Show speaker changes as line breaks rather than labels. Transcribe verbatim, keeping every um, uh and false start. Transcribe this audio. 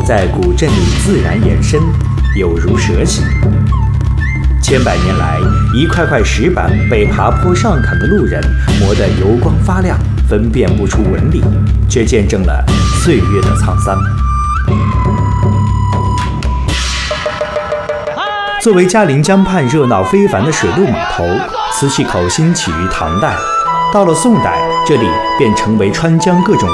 在古镇里自然延伸，有如蛇形。千百年来，一块块石板被爬坡上砍的路人磨得油光发亮，分辨不出纹理，却见证了岁月的沧桑。作为嘉陵江畔热闹非凡的水陆码头，瓷器口兴起于唐代，到了宋代，这里便成为川江各种